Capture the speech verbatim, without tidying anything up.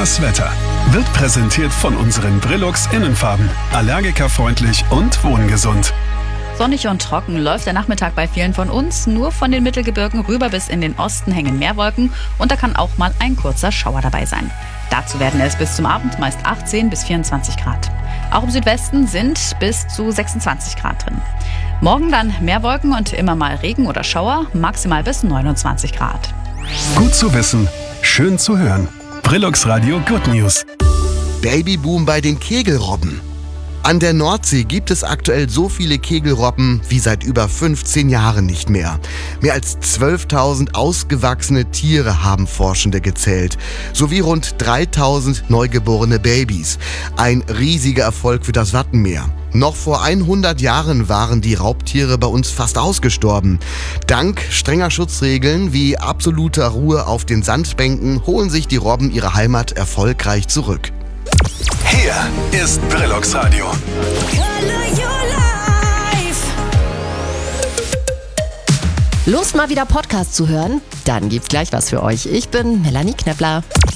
Das Wetter wird präsentiert von unseren Brillux Innenfarben. Allergikerfreundlich und wohngesund. Sonnig und trocken läuft der Nachmittag bei vielen von uns. Nur von den Mittelgebirgen rüber bis in den Osten hängen Meerwolken und da kann auch mal ein kurzer Schauer dabei sein. Dazu werden es bis zum Abend meist achtzehn bis vierundzwanzig Grad. Auch im Südwesten sind bis zu sechsundzwanzig Grad drin. Morgen dann Meerwolken und immer mal Regen oder Schauer, maximal bis neunundzwanzig Grad. Gut zu wissen, schön zu hören. Brillux Radio Good News. Babyboom bei den Kegelrobben. An der Nordsee gibt es aktuell so viele Kegelrobben wie seit über fünfzehn Jahren nicht mehr. Mehr als zwölftausend ausgewachsene Tiere haben Forschende gezählt, sowie rund dreitausend neugeborene Babys. Ein riesiger Erfolg für das Wattenmeer. Noch vor hundert Jahren waren die Raubtiere bei uns fast ausgestorben. Dank strenger Schutzregeln wie absoluter Ruhe auf den Sandbänken holen sich die Robben ihre Heimat erfolgreich zurück. Hier ist Brillux Radio. Lust mal wieder Podcast zu hören? Dann gibt's gleich was für euch. Ich bin Melanie Knepler.